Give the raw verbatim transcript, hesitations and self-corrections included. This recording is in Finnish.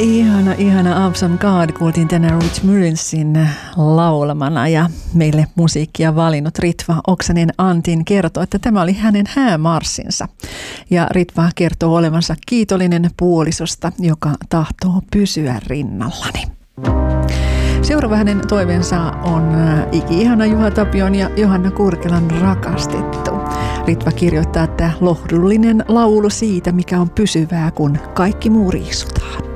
Ihana, ihana Awesome God kuultiin tänään Rich Murinsin laulamana ja meille musiikkia valinnut Ritva Oksanen Antin kertoo, että tämä oli hänen häämarssinsa. Ja Ritva kertoo olevansa kiitollinen puolisosta, joka tahtoo pysyä rinnallani. Seuraava hänen toiveensa on iki-ihana Juha Tapion ja Johanna Kurkelan rakastettu. Ritva kirjoittaa, että lohdullinen laulu siitä, mikä on pysyvää, kun kaikki muu riisutaan.